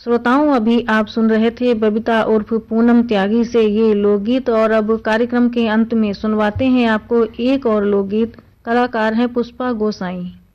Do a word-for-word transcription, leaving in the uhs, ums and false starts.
श्रोताओं, अभी आप सुन रहे थे बबीता उर्फ पूनम त्यागी से ये लोकगीत। और अब कार्यक्रम के अंत में सुनवाते हैं आपको एक और लोकगीत। कलाकार हैं पुष्पा गोसाई।